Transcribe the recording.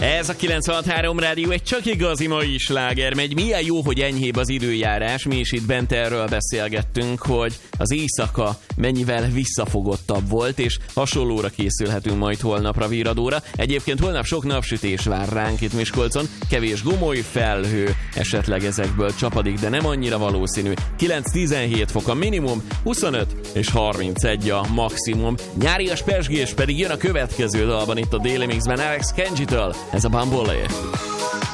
Ez a 96.3 Rádió egy csak igazi mai sláger megy. Milyen jó, hogy enyhébb az időjárás. Mi is itt bent erről beszélgettünk, hogy az éjszaka mennyivel visszafogottabb volt, és hasonlóra készülhetünk majd holnapra, Viradóra. Egyébként holnap sok napsütés vár ránk itt Miskolcon, kevés gomoly, felhő, esetleg ezekből csapadék, de nem annyira valószínű. 9-17 fok a minimum, 25 és 31 a maximum. Nyárias pezsgés pedig jön a következő dalban itt a Daily Mixben Alex Kenji-től. Ez a Bambolé.